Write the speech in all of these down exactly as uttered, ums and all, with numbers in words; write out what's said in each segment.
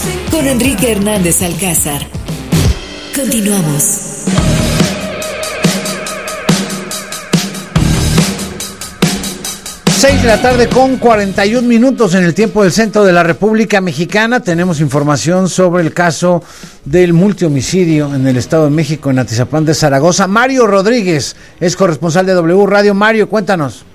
con Enrique Hernández Alcázar. Continuamos. seis de la tarde con cuarenta y un minutos en el tiempo del centro de la República Mexicana. Tenemos información sobre el caso del multihomicidio en el Estado de México, en Atizapán de Zaragoza. Mario Rodríguez es corresponsal de W Radio. Mario, cuéntanos.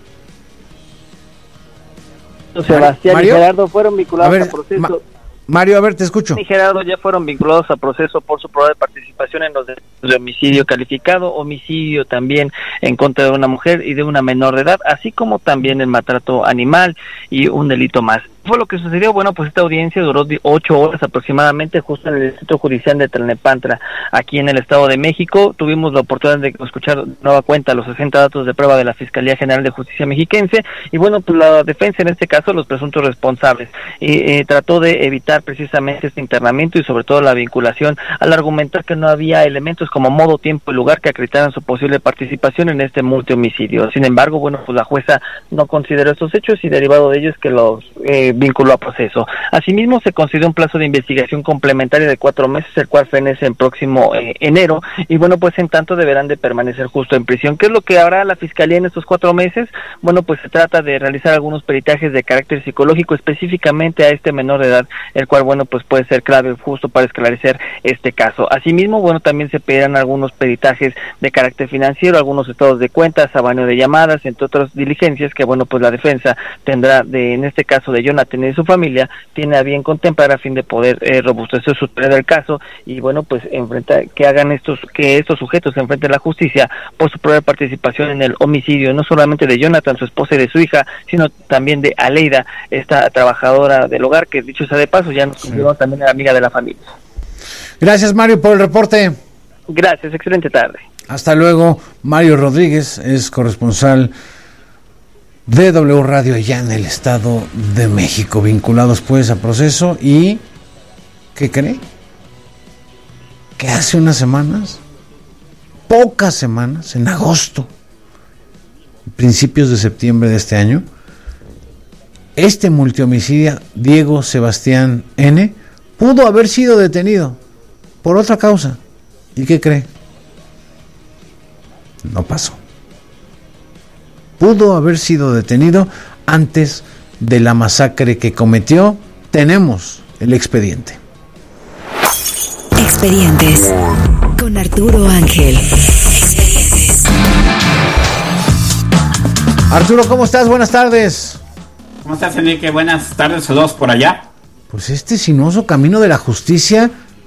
Sebastián Mario, y Gerardo fueron vinculados a ver, a proceso. Ma- Mario, a ver, te escucho. Y Gerardo ya fueron vinculados a proceso por su probable participación en los delitos de homicidio calificado, homicidio también en contra de una mujer y de una menor de edad, así como también el maltrato animal y un delito más. Fue lo que sucedió. Bueno, pues esta audiencia duró ocho horas aproximadamente, justo en el Distrito Judicial de Tlalnepantla, aquí en el Estado de México. Tuvimos la oportunidad de escuchar de nueva cuenta los sesenta datos de prueba de la Fiscalía General de Justicia Mexiquense, y bueno, pues la defensa, en este caso, los presuntos responsables, eh, eh, trató de evitar precisamente este internamiento y sobre todo la vinculación, al argumentar que no había elementos como modo, tiempo y lugar que acreditaran su posible participación en este multihomicidio. Sin embargo, bueno, pues la jueza no consideró estos hechos y derivado de ellos que los eh, vinculó a proceso. Asimismo, se concedió un plazo de investigación complementaria de cuatro meses, el cual fenece en próximo eh, enero, y bueno, pues en tanto deberán de permanecer justo en prisión. ¿Qué es lo que hará la Fiscalía en estos cuatro meses? Bueno, pues se trata de realizar algunos peritajes de carácter psicológico específicamente a este menor de edad, el cual, bueno, pues puede ser clave justo para esclarecer este caso. Asimismo, bueno, también se pedirán algunos peritajes de carácter financiero, algunos estados de cuentas, sabaneo de llamadas, entre otras diligencias que, bueno, pues la defensa tendrá de, en este caso de Jonathan y su familia, tiene a bien contemplar a fin de poder eh, robustecer su tarea del caso y, bueno, pues enfrentar, que hagan estos, que estos sujetos se enfrenten a la justicia por su propia participación en el homicidio, no solamente de Jonathan, su esposa y de su hija, sino también de Aleida, esta trabajadora del hogar, que dicho sea de paso, ya nos confirmó, sí, también es amiga de la familia. Gracias, Mario, por el reporte. Gracias, excelente tarde. Hasta luego. Mario Rodríguez es corresponsal de W Radio allá en el Estado de México, vinculados pues a proceso. Y ¿qué cree? Que hace unas semanas, pocas semanas, en agosto, principios de septiembre de este año, este multihomicida Diego Sebastián N. pudo haber sido detenido por otra causa. ¿Y qué cree? No pasó. Pudo haber sido detenido antes de la masacre que cometió. Tenemos el expediente. Expedientes con Arturo Ángel. Expedientes. Arturo, ¿cómo estás? Buenas tardes. ¿Cómo estás, Enrique? Buenas tardes, saludos por allá. Pues este sinuoso camino de la justicia,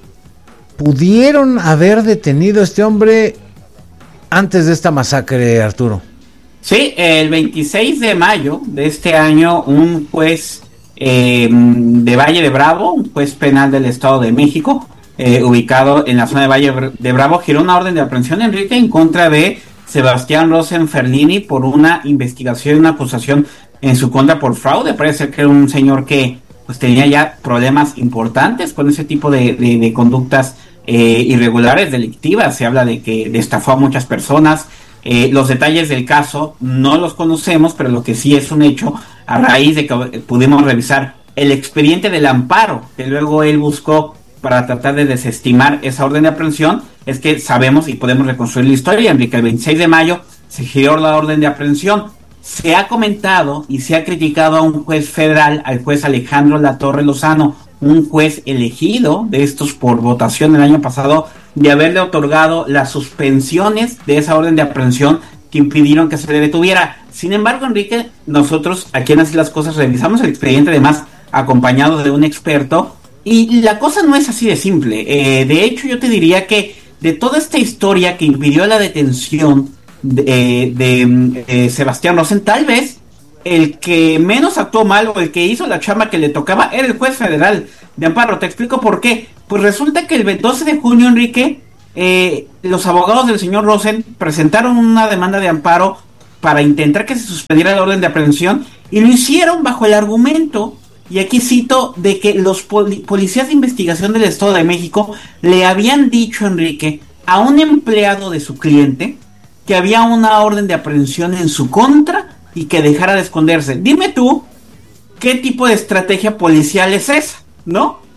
pudieron haber detenido a este hombre antes de esta masacre, Arturo. Sí, el veintiséis de mayo de este año, un juez eh, de Valle de Bravo, un juez penal del Estado de México, eh, ubicado en la zona de Valle de Bravo, giró una orden de aprehensión, Enrique, en contra de Sebastián Rosenferlini por una investigación, una acusación en su contra por fraude. Parece ser que era un señor que pues tenía ya problemas importantes con ese tipo de, de, de conductas eh, irregulares, delictivas. Se habla de que estafó a muchas personas. Eh, los detalles del caso no los conocemos, pero lo que sí es un hecho, a raíz de que pudimos revisar el expediente del amparo que luego él buscó para tratar de desestimar esa orden de aprehensión, es que sabemos y podemos reconstruir la historia, Enrique. El veintiséis de mayo se giró la orden de aprehensión. Se ha comentado y se ha criticado a un juez federal, al juez Alejandro Latorre Lozano, un juez elegido de estos por votación el año pasado, de haberle otorgado las suspensiones de esa orden de aprehensión que impidieron que se le detuviera. Sin embargo, Enrique, nosotros aquí en Así las Cosas revisamos el expediente, además acompañados de un experto, y la cosa no es así de simple. Eh, de hecho, yo te diría que de toda esta historia que impidió la detención de, de eh, Sebastián Rosen, tal vez el que menos actuó mal o el que hizo la chamba que le tocaba era el juez federal de amparo. Te explico por qué. Pues resulta que el doce de junio, Enrique, eh, los abogados del señor Rosen presentaron una demanda de amparo para intentar que se suspendiera la orden de aprehensión, y lo hicieron bajo el argumento, y aquí cito, de que los poli- policías de investigación del Estado de México le habían dicho, Enrique, a un empleado de su cliente que había una orden de aprehensión en su contra y que dejara de esconderse. Dime tú, ¿qué tipo de estrategia policial es esa? ¿No?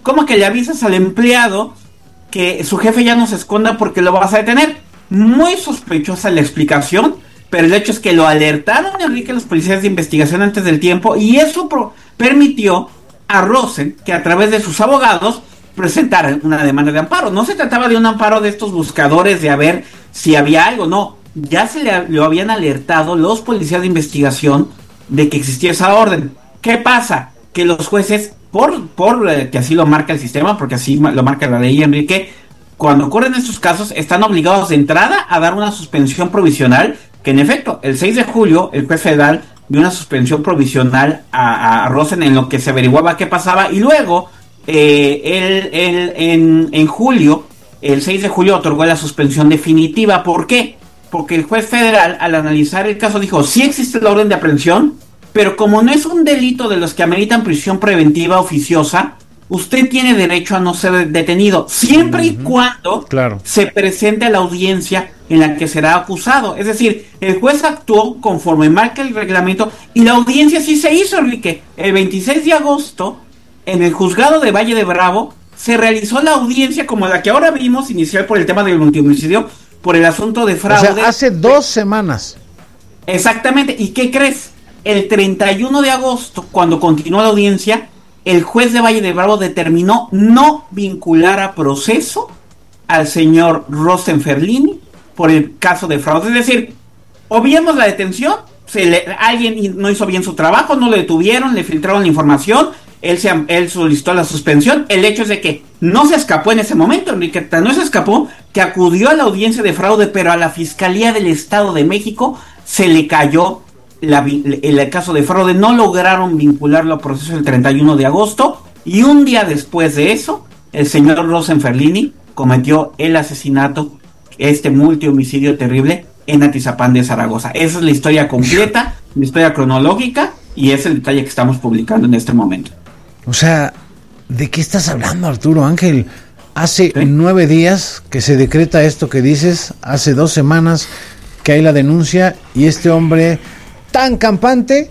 ¿cómo que le avisas al empleado que su jefe ya no se esconda porque lo vas a detener? Muy sospechosa la explicación, pero el hecho es que lo alertaron, Enrique, los policías de investigación antes del tiempo, y eso pro- permitió a Rosen que a través de sus abogados presentara una demanda de amparo. No se trataba de un amparo de estos buscadores de a ver si había algo, no, ya se le, lo habían alertado los policías de investigación de que existía esa orden. ¿Qué pasa? Que los jueces, por, por eh, que así lo marca el sistema, porque así lo marca la ley, Enrique, cuando ocurren estos casos, están obligados de entrada a dar una suspensión provisional, que en efecto, el seis de julio, el juez federal dio una suspensión provisional a, a Rosen en lo que se averiguaba qué pasaba, y luego, eh, él, él, en, en julio, el seis de julio otorgó la suspensión definitiva. ¿Por qué? Porque el juez federal, al analizar el caso, dijo, sí existe la orden de aprehensión, pero como no es un delito de los que ameritan prisión preventiva oficiosa, usted tiene derecho a no ser detenido, siempre uh-huh. y cuando claro. se presente a la audiencia en la que será acusado. Es decir, el juez actuó conforme marca el reglamento, y la audiencia sí se hizo, Enrique. El veintiséis de agosto, en el juzgado de Valle de Bravo, se realizó la audiencia como la que ahora vimos inicial por el tema del multihomicidio, por el asunto de fraude. O sea, hace dos semanas. Exactamente. ¿Y qué crees? El treinta y uno de agosto, cuando continuó la audiencia, el juez de Valle de Bravo determinó no vincular a proceso al señor Rosen Ferlini por el caso de fraude. Es decir, obviemos la detención, se le, alguien no hizo bien su trabajo, no lo detuvieron, le filtraron la información, él, se, él solicitó la suspensión. El hecho es de que no se escapó en ese momento, Enrique, no se escapó, que acudió a la audiencia de fraude, pero a la Fiscalía del Estado de México se le cayó La, el caso de fraude, no lograron vincularlo a proceso el treinta y uno de agosto, y un día después de eso, el señor Rosen Ferlini cometió el asesinato, este multihomicidio terrible, en Atizapán de Zaragoza. Esa es la historia completa, la historia cronológica, y es el detalle que estamos publicando en este momento. O sea, ¿de qué estás hablando, Arturo Ángel? Hace ¿Sí? nueve días que se decreta esto que dices, hace dos semanas que hay la denuncia, y este hombre tan campante,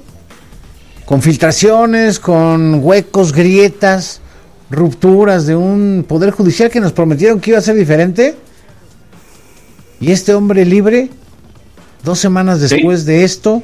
con filtraciones, con huecos, grietas, rupturas de un poder judicial que nos prometieron que iba a ser diferente, y este hombre libre, dos semanas después ¿Sí? de esto,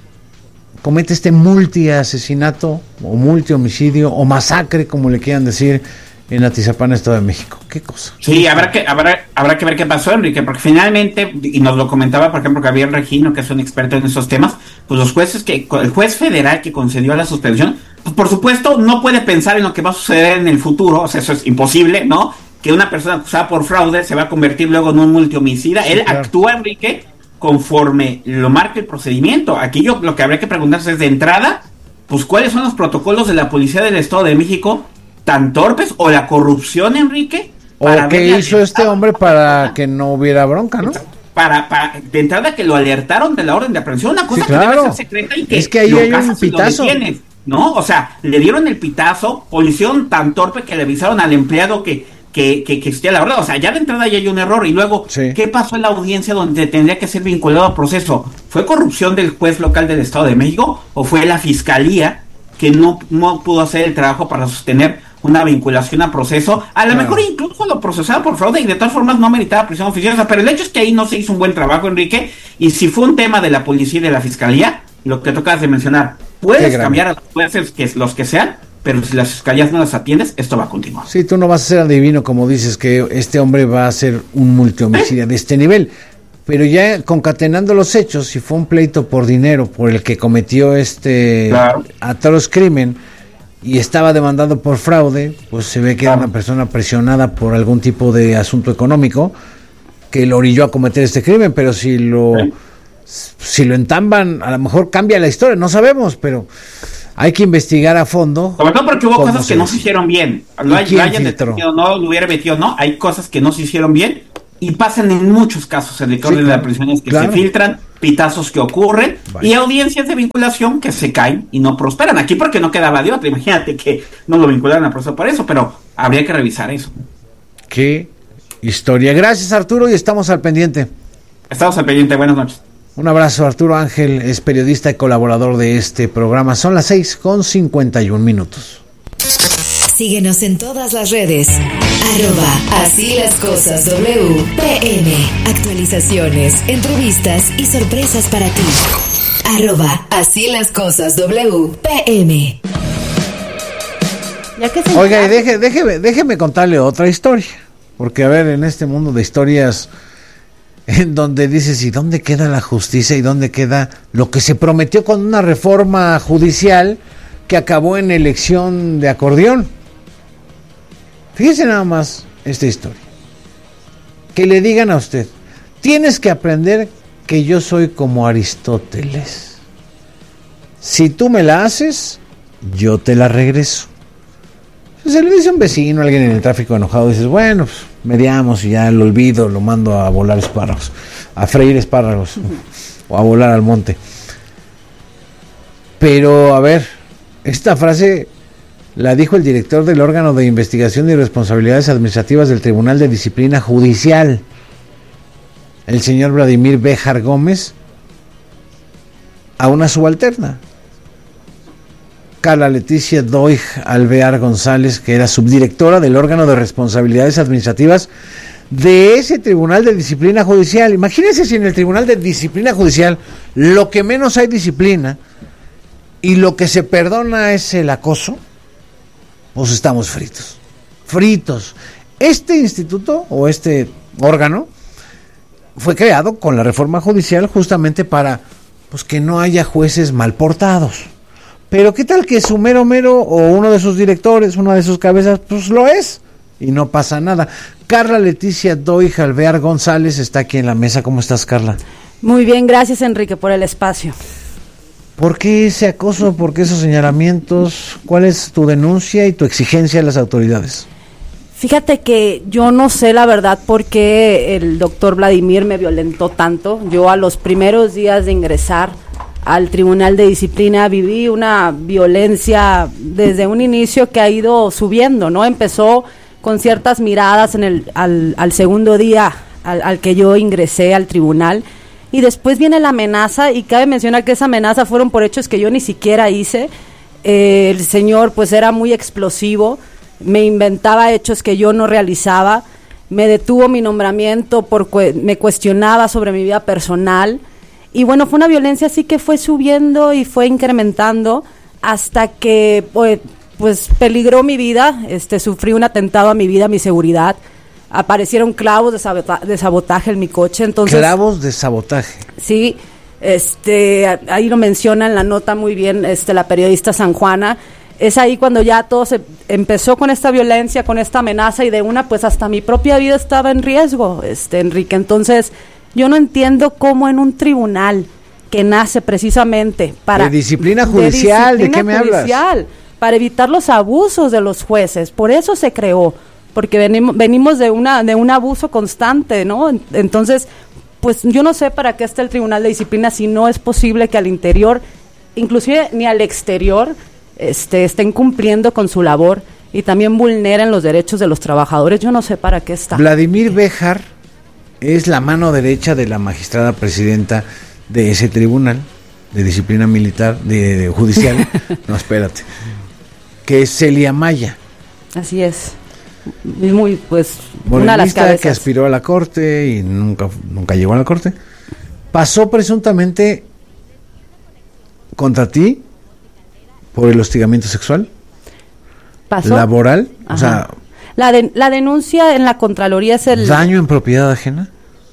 comete este multi-asesinato, o multi-homicidio, o masacre, como le quieran decir, en Atizapán, Estado de México. ¿Qué cosa? Sí, habrá que habrá habrá que ver qué pasó, Enrique, porque finalmente, y nos lo comentaba, por ejemplo, Gabriel Regino, que es un experto en esos temas, pues los jueces que, el juez federal que concedió la suspensión, pues por supuesto no puede pensar en lo que va a suceder en el futuro, o sea, eso es imposible, ¿no? Que una persona acusada por fraude se va a convertir luego en un multihomicida. Sí, Él claro. actúa, Enrique, conforme lo marca el procedimiento. Aquí yo lo que habría que preguntarse es, de entrada, pues cuáles son los protocolos de la Policía del Estado de México tan torpes, o la corrupción, Enrique, o qué hizo este hombre para que no hubiera bronca, ¿no? Para, para de entrada que lo alertaron de la orden de aprehensión, una cosa sí, claro. que debe ser secreta, y que es que ahí hay un pitazo, detienes, ¿no? O sea, le dieron el pitazo, o le hicieron tan torpe que le avisaron al empleado que que, que, que existía la verdad. O sea, ya de entrada ya hay un error. Y luego, sí. ¿qué pasó en la audiencia donde tendría que ser vinculado a proceso? ¿Fue corrupción del juez local del Estado de México, o fue la fiscalía que no, no pudo hacer el trabajo para sostener una vinculación a proceso? A lo claro. mejor incluso lo procesaron por fraude, y de todas formas no meritaba prisión oficiosa, pero el hecho es que ahí no se hizo un buen trabajo, Enrique, y si fue un tema de la policía y de la fiscalía, lo que tocas de mencionar, puedes cambiar a los jueces, que los que sean, pero si las fiscalías no las atiendes, esto va a continuar. Sí, tú no vas a ser adivino, como dices, que este hombre va a ser un multihomicida ¿Eh? de este nivel, pero ya concatenando los hechos, si fue un pleito por dinero por el que cometió este claro. atroz crimen, y estaba demandado por fraude, pues se ve que era una persona presionada por algún tipo de asunto económico que lo orilló a cometer este crimen. Pero si lo ¿Sí? si lo entamban, a lo mejor cambia la historia, no sabemos, pero hay que investigar a fondo. Sobre todo porque hubo cosas que no se hicieron bien. Lo hayan detenido, no lo hubiera metido, no, hay cosas que no se hicieron bien, y pasan en muchos casos el orden sí, de las prisiones que claro. se filtran, pitazos que ocurren, Vaya. y audiencias de vinculación que se caen y no prosperan. Aquí porque no quedaba de otra, imagínate que no lo vincularan a proceso por eso, pero habría que revisar eso. Qué historia. Gracias, Arturo, y estamos al pendiente. Estamos al pendiente, buenas noches. Un abrazo. Arturo Ángel es periodista y colaborador de este programa. Son las seis con cincuenta y un minutos. Síguenos en todas las redes. Arroba Así las Cosas W P M. Actualizaciones, entrevistas y sorpresas para ti. Arroba Así las Cosas W P M. Ya que se Oiga, y deje, déjeme, déjeme contarle otra historia. Porque, a ver, en este mundo de historias en donde dices, ¿y dónde queda la justicia? ¿Y dónde queda lo que se prometió con una reforma judicial que acabó en elección de acordeón? Fíjese nada más esta historia. Que le digan a usted, tienes que aprender que yo soy como Aristóteles. Si tú me la haces, yo te la regreso. Se le dice a un vecino, alguien en el tráfico enojado, dices, bueno, pues mediamos y ya lo olvido, lo mando a volar espárragos, a freír espárragos, o a volar al monte. Pero, a ver, esta frase la dijo el director del órgano de investigación y responsabilidades administrativas del Tribunal de Disciplina Judicial, el señor Vladimir Béjar Gómez, a una subalterna, Carla Leticia Doig Alvear González, que era subdirectora del órgano de responsabilidades administrativas de ese Tribunal de Disciplina Judicial. Imagínense si en el Tribunal de Disciplina Judicial lo que menos hay disciplina y lo que se perdona es el acoso, pues estamos fritos, fritos. Este instituto o este órgano fue creado con la reforma judicial justamente para, pues, que no haya jueces mal portados. Pero qué tal que su mero mero o uno de sus directores, una de sus cabezas, pues lo es y no pasa nada. Carla Leticia Doig Alvear González está aquí en la mesa. ¿Cómo estás, Carla? Muy bien, gracias, Enrique, por el espacio. ¿Por qué ese acoso? ¿Por qué esos señalamientos? ¿Cuál es tu denuncia y tu exigencia a las autoridades? Fíjate que yo no sé la verdad por qué el doctor Vladimir me violentó tanto. Yo a los primeros días de ingresar al Tribunal de Disciplina viví una violencia desde un inicio que ha ido subiendo, ¿no? Empezó con ciertas miradas en el al, al segundo día al, al que yo ingresé al tribunal, y después viene la amenaza, y cabe mencionar que esa amenaza fueron por hechos que yo ni siquiera hice. Eh, el señor pues era muy explosivo, me inventaba hechos que yo no realizaba, me detuvo mi nombramiento, por cu- me cuestionaba sobre mi vida personal. Y bueno, fue una violencia así que fue subiendo y fue incrementando hasta que pues, pues peligró mi vida, este, sufrí un atentado a mi vida, a mi seguridad. Aparecieron clavos de, sabota- de sabotaje en mi coche. Entonces, clavos de sabotaje. Sí, este, ahí lo menciona en la nota muy bien este, la periodista San Juana. Es ahí cuando ya todo se empezó con esta violencia, con esta amenaza, y de una pues hasta mi propia vida estaba en riesgo, este, Enrique. Entonces, yo no entiendo cómo en un tribunal que nace precisamente para... De disciplina judicial, ¿de, disciplina ¿de qué me judicial, hablas? Para evitar los abusos de los jueces, por eso se creó, porque venimos, venimos de una de un abuso constante, ¿no? Entonces, pues yo no sé para qué está el Tribunal de Disciplina si no es posible que al interior, inclusive ni al exterior, este, estén cumpliendo con su labor y también vulneren los derechos de los trabajadores. Yo no sé para qué está. Vladimir Béjar es la mano derecha de la magistrada presidenta de ese tribunal de disciplina militar, de, de judicial, no, espérate, que es Celia Maya. Así es, y muy, pues, morenista, una de las cabezas. Que aspiró a la corte y nunca, nunca llegó a la corte, pasó presuntamente contra ti por el hostigamiento sexual, ¿pasó? Laboral, Ajá. O sea... La, de, la denuncia en la Contraloría es el... Daño en propiedad ajena,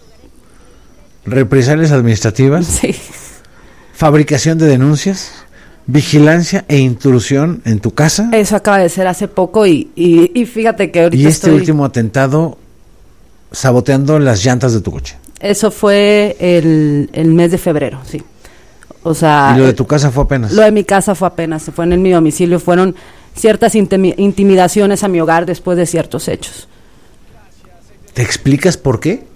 represalias administrativas, sí. Fabricación de denuncias, vigilancia e intrusión en tu casa. Eso acaba de ser hace poco y, y, y fíjate que ahorita Y este estoy... último atentado saboteando las llantas de tu coche. Eso fue el, el mes de febrero, sí. O sea... ¿Y lo de tu casa fue apenas? Lo de mi casa fue apenas, fue en mi domicilio, fueron ciertas intimi- intimidaciones a mi hogar después de ciertos hechos. ¿Te explicas por qué?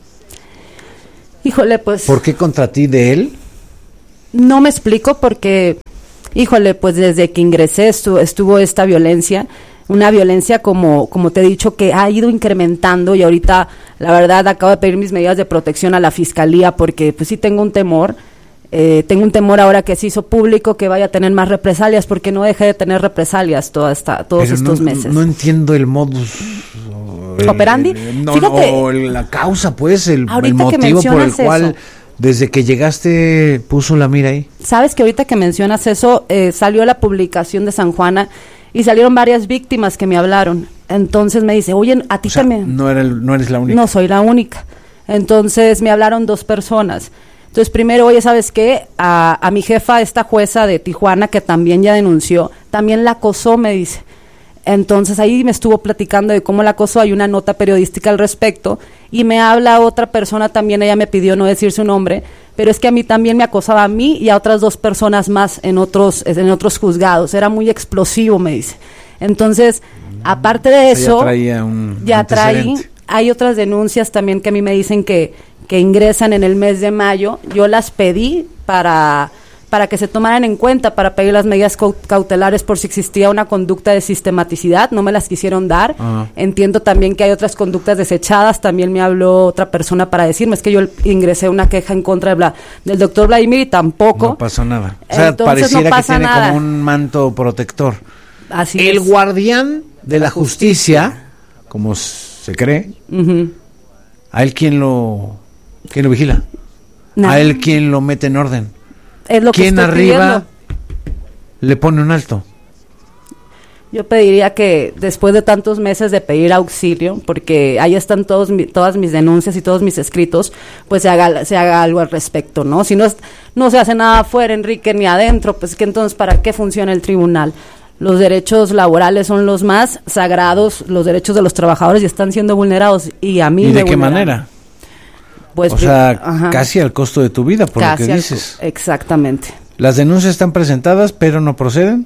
Híjole, pues... ¿Por qué contra ti de él? No me explico porque, híjole, pues desde que ingresé estuvo, estuvo esta violencia, una violencia como, como te he dicho que ha ido incrementando, y ahorita la verdad acabo de pedir mis medidas de protección a la fiscalía porque pues sí tengo un temor. Eh, tengo un temor ahora que se hizo público que vaya a tener más represalias, porque no dejé de tener represalias toda esta, todos Pero estos no, meses. No entiendo el modus el, operandi. El, no, Fíjate, no, la causa, pues, el, el ahorita que motivo por el mencionas cual eso. desde que llegaste puso la mira ahí. Sabes que ahorita que mencionas eso, eh, salió la publicación de San Juana y salieron varias víctimas que me hablaron. Entonces me dice, oye, a ti O sea, también. no, era el- no eres la única. No soy la única. Entonces me hablaron dos personas. Entonces primero, oye, ¿sabes qué? A, a mi jefa, esta jueza de Tijuana, que también ya denunció, también la acosó, me dice. Entonces ahí me estuvo platicando de cómo la acosó, hay una nota periodística al respecto, y me habla otra persona también, ella me pidió no decir su nombre, pero es que a mí también me acosaba a mí y a otras dos personas más en otros, en otros juzgados, era muy explosivo, me dice. Entonces, aparte de O sea, eso, ya traía un ya traí, antecedente. hay otras denuncias también que a mí me dicen que, que ingresan en el mes de mayo, yo las pedí para... para que se tomaran en cuenta, para pedir las medidas cau- cautelares por si existía una conducta de sistematicidad, no me las quisieron dar. Ajá. Entiendo también que hay otras conductas desechadas, también me habló otra persona para decirme, es que yo ingresé una queja en contra de Bla- del doctor Vladimir y tampoco. No pasó nada. O sea, Entonces, pareciera no pasa que tiene nada. como un manto protector. Así El es. guardián de la justicia, como se cree, Ujú. a él quién lo, quién lo vigila, Nada. a él quién lo mete en orden, Es lo que quién estoy arriba pidiendo. le pone un alto. Yo pediría que después de tantos meses de pedir auxilio, porque ahí están todos mi- todas mis denuncias y todos mis escritos, pues se haga, se haga algo al respecto, ¿no? Si no, es- no se hace nada afuera, Enrique, ni adentro, pues que entonces, ¿para qué funciona el tribunal? Los derechos laborales son los más sagrados, los derechos de los trabajadores, y están siendo vulnerados. ¿Y a mí ¿Y me de qué vulneran. manera? Pues, O pri- sea, ajá, casi al costo de tu vida, por casi lo que al- dices. Exactamente. Las denuncias están presentadas, pero no proceden.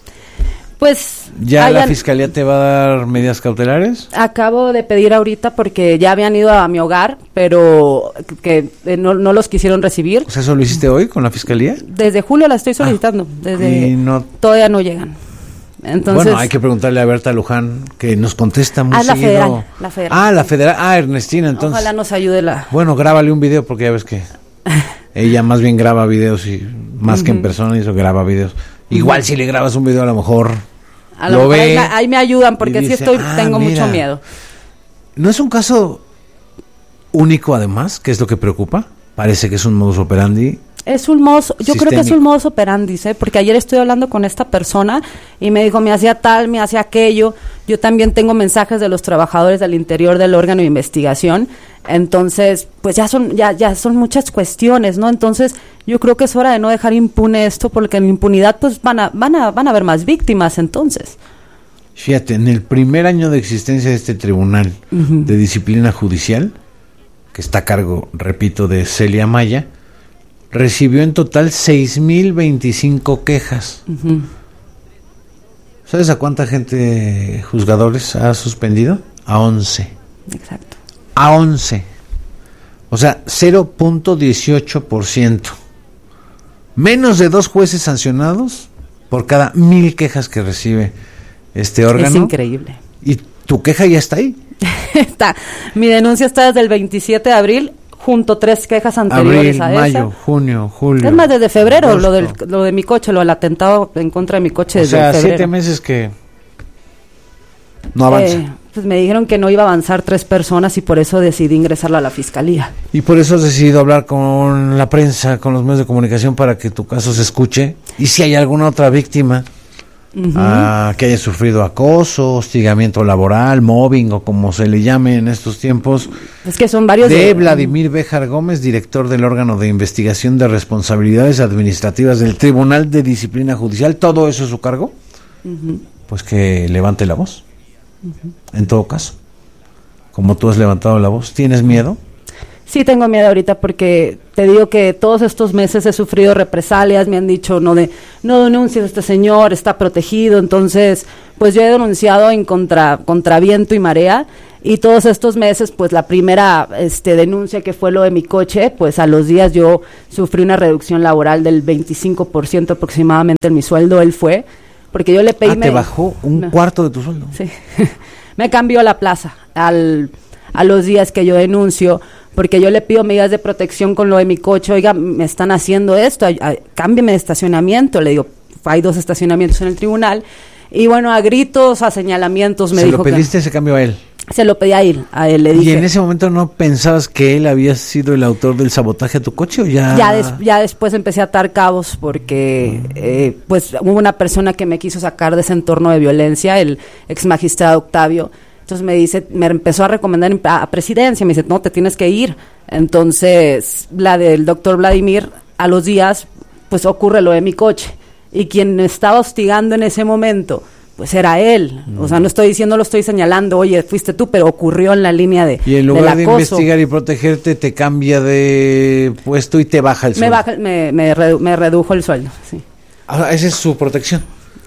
Pues ¿Ya la hayan- fiscalía te va a dar medidas cautelares? acabo de pedir ahorita porque ya habían ido a mi hogar, pero que eh, no, no los quisieron recibir. O sea, ¿eso lo hiciste hoy con la fiscalía? Desde julio la estoy solicitando, desde y no- todavía no llegan. Entonces, bueno, hay que preguntarle a Berta Luján, que nos contesta muy Ah, la seguido. federal, la federal. Ah, la federal. Ah, Ernestina, entonces. ojalá nos ayude la... Bueno, grábale un video porque ya ves que ella más bien graba videos y más que en persona, y eso graba videos. Igual si le grabas un video a lo mejor A lo lo mejor ve ahí, me- ahí me ayudan y porque sí dice, estoy, "Ah, tengo mira". mucho miedo. ¿No es un caso único además? ¿Qué es lo que preocupa? Parece que es un modus operandi. Es un modo, yo creo que es Sistémico. un modus operandi, ¿eh? Porque ayer estoy hablando con esta persona y me dijo, me hacía tal, me hacía aquello. Yo también tengo mensajes de los trabajadores del interior del órgano de investigación. Entonces, pues ya son ya ya son muchas cuestiones, ¿no? Entonces, yo creo que es hora de no dejar impune esto, porque en la impunidad pues van a van a van a haber más víctimas, entonces. Fíjate, en el primer año de existencia de este tribunal de disciplina judicial, que está a cargo, repito, de Celia Maya, recibió en total seis mil veinticinco quejas. Ujú. ¿Sabes a cuánta gente juzgadores ha suspendido? A once. Exacto. A once. O sea, cero punto dieciocho por ciento. Menos de dos jueces sancionados por cada mil quejas que recibe este órgano. Es increíble. Y tu queja ya está ahí. Está, mi denuncia está desde el veintisiete de abril, junto tres quejas anteriores Abril, a mayo, esa. junio, julio. Es más, desde febrero, lo, del, agosto. lo de mi coche, lo del atentado en contra de mi coche O desde sea, febrero. siete meses que no avanza. Eh, pues me dijeron que no iba a avanzar tres personas y por eso decidí ingresarlo a la fiscalía. Y por eso has decidido hablar con la prensa, con los medios de comunicación, para que tu caso se escuche. Y si hay alguna otra víctima ah, que haya sufrido acoso, hostigamiento laboral, mobbing o como se le llame en estos tiempos, Es que son varios de Vladimir Béjar Gómez, director del órgano de investigación de responsabilidades administrativas del Tribunal de Disciplina Judicial, todo eso es su cargo, pues que levante la voz. En todo caso, como tú has levantado la voz, ¿tienes miedo? Sí, tengo miedo ahorita porque te digo que todos estos meses he sufrido represalias, me han dicho no de no denuncies a este señor, está protegido, entonces pues yo he denunciado en contra contra viento y marea y todos estos meses pues la primera este denuncia que fue lo de mi coche, pues a los días yo sufrí una reducción laboral del veinticinco por ciento aproximadamente en mi sueldo, él fue, porque yo le pedí Ah, te bajó un no. cuarto de tu sueldo. Sí. Me cambió a la plaza, al a los días que yo denuncio, porque yo le pido medidas de protección con lo de mi coche. Oiga, me están haciendo esto, ay, ay, cámbieme de estacionamiento. Le digo, hay dos estacionamientos en el tribunal. Y bueno, a gritos, a señalamientos me ¿Se dijo lo pediste que, ese cambio a él? Se lo pedí a él, a él le dije. ¿Y en ese momento no pensabas que él había sido el autor del sabotaje a tu coche o ya? Ya, des, ya después empecé a atar cabos porque eh, pues hubo una persona que me quiso sacar de ese entorno de violencia, el ex magistrado Octavio. Entonces me dice, me empezó a recomendar a, a presidencia, me dice, no, te tienes que ir. Entonces, la del doctor Vladimir, a los días, pues ocurre lo de mi coche. Y quien me estaba hostigando en ese momento, pues era él. Mm. O sea, no estoy diciendo, lo estoy señalando, oye, fuiste tú, pero ocurrió en la línea de Y en lugar del de acoso. investigar y protegerte, te cambia de puesto y te baja el me sueldo. Baja, me, me, redu me redujo el sueldo, sí. Ahora, esa es su protección.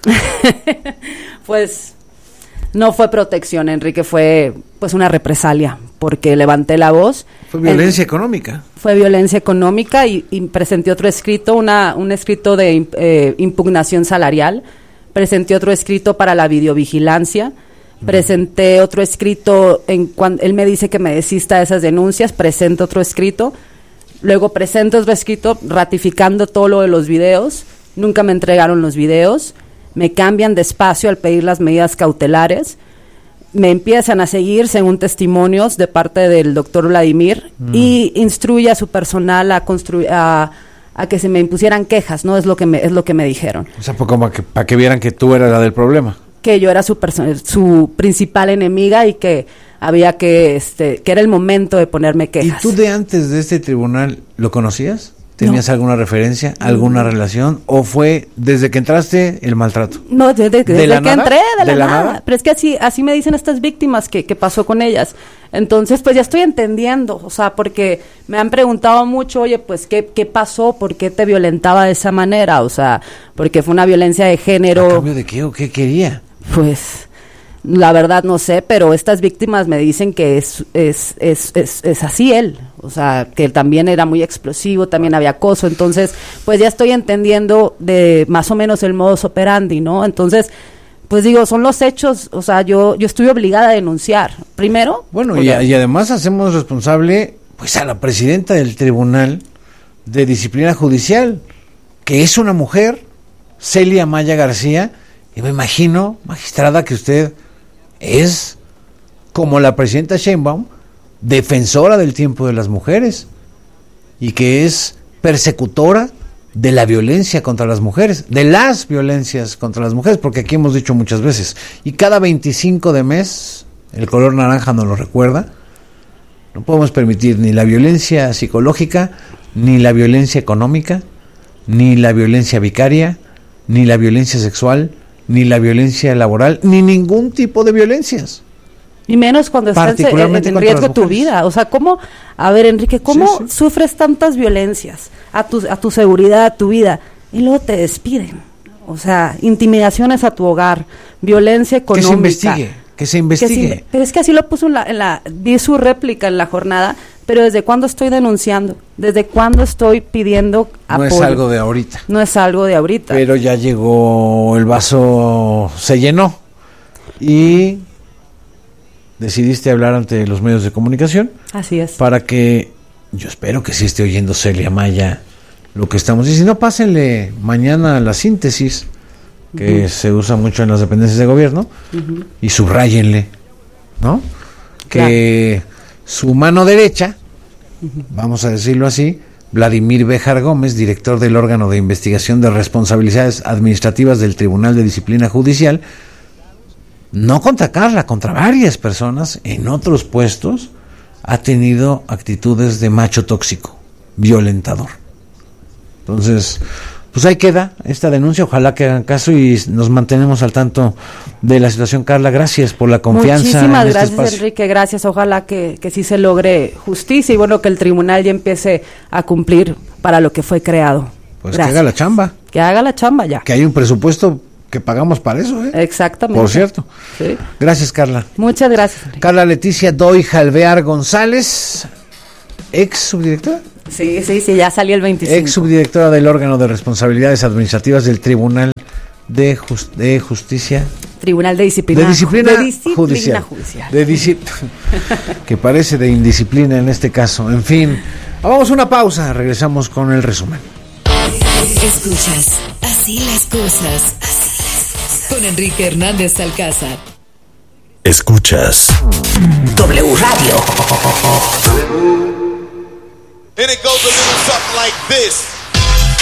Pues no fue protección, Enrique, fue pues una represalia, porque levanté la voz. Fue violencia en, económica. Fue violencia económica y, y presenté otro escrito, una, un escrito de eh, impugnación salarial. Presenté otro escrito para la videovigilancia. Uh-huh. Presenté otro escrito, en cuando él me dice que me desista de esas denuncias, presento otro escrito. Luego presento otro escrito ratificando todo lo de los videos. Nunca me entregaron los videos. Me cambian de espacio al pedir las medidas cautelares. Me empiezan a seguir según testimonios de parte del doctor Vladimir mm. y instruye a su personal a construir a, a que se me impusieran quejas, ¿no? Es lo que me es lo que me dijeron. O sea, como que para que vieran que tú eras la del problema. Que yo era su su principal enemiga y que había que este que era el momento de ponerme quejas. ¿Y tú de antes de este tribunal lo conocías? ¿Tenías no. alguna referencia, alguna no. relación? ¿O fue desde que entraste el maltrato? No, desde, desde ¿De la que nada? entré, de, ¿De la, la nada. nada. Pero es que así así me dicen estas víctimas que, que pasó con ellas. Entonces, pues ya estoy entendiendo, o sea, porque me han preguntado mucho, oye, pues, ¿qué, qué pasó? ¿Por qué te violentaba de esa manera? O sea, porque fue una violencia de género. ¿A cambio de qué o qué quería? Pues... La verdad no sé, pero estas víctimas me dicen que es es, es, es es así él, o sea, que también era muy explosivo, también había acoso, entonces, pues ya estoy entendiendo de más o menos el modus operandi, ¿no? Entonces, pues digo, son los hechos, o sea, yo yo estoy obligada a denunciar, primero. Bueno, y, y además hacemos responsable, pues, a la presidenta del Tribunal de Disciplina Judicial, que es una mujer, Celia Maya García, y me imagino, magistrada, que usted es, como la presidenta Sheinbaum, defensora del tiempo de las mujeres y que es persecutora de la violencia contra las mujeres, de las violencias contra las mujeres, porque aquí hemos dicho muchas veces, y cada veinticinco de mes, el color naranja nos lo recuerda, no podemos permitir ni la violencia psicológica, ni la violencia económica, ni la violencia vicaria, ni la violencia sexual, ni la violencia laboral, ni ningún tipo de violencias. Y menos cuando estás en, en riesgo tu vida. O sea, ¿cómo? A ver, Enrique, ¿cómo sí, sí. sufres tantas violencias a tu, a tu seguridad, a tu vida? Y luego te despiden. O sea, intimidaciones a tu hogar, violencia económica. Que se investigue, que se investigue. Que se, pero es que así lo puso en la, en la... Vi su réplica en la jornada, pero ¿desde cuándo estoy denunciando? ¿Desde cuándo estoy pidiendo apoyo? No es algo de ahorita. No es algo de ahorita. Pero ya llegó, el vaso se llenó y decidiste hablar ante los medios de comunicación. Así es. Para que, yo espero que sí esté oyendo Celia Maya lo que estamos diciendo. Pásenle mañana la síntesis, que uh-huh. se usa mucho en las dependencias de gobierno, uh-huh. y subrayenle, ¿no? Que... Claro. Su mano derecha, vamos a decirlo así, Vladimir Béjar Gómez, director del órgano de investigación de responsabilidades administrativas del Tribunal de Disciplina Judicial, no contra Carla, contra varias personas en otros puestos, ha tenido actitudes de macho tóxico, violentador. Entonces, pues ahí queda esta denuncia, ojalá que hagan caso y nos mantenemos al tanto de la situación. Carla, gracias por la confianza. Muchísimas en gracias, este Enrique, gracias, ojalá que, que sí se logre justicia y bueno, que el tribunal ya empiece a cumplir para lo que fue creado. Pues gracias. Que haga la chamba. Que haga la chamba ya. Que hay un presupuesto que pagamos para eso, ¿eh? Exactamente. Por cierto. Sí. Gracias, Carla. Muchas gracias, Enrique. Carla Leticia Doy Jalvear González, ex subdirectora. Sí, sí, sí, ya salió el veinticinco. Ex subdirectora del órgano de responsabilidades administrativas del Tribunal de, Just- de Justicia Tribunal de Disciplina, de disciplina, de disciplina judicial, judicial. de disci- que parece de indisciplina en este caso. En fin, vamos a una pausa, regresamos con el resumen. Escuchas Así las cosas, así las cosas, con Enrique Hernández Alcázar. Escuchas W Radio. And it goes a little something like this.